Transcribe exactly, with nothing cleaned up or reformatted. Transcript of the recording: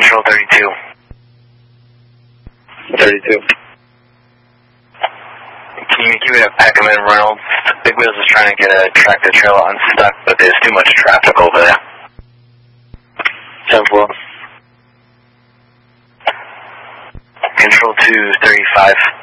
Control thirty-two. thirty-two. Can you give it a Peckham and Reynolds? Big Wheels is trying to get a tractor trailer unstuck, but there's too much traffic over there. ten four. Control two thirty-five.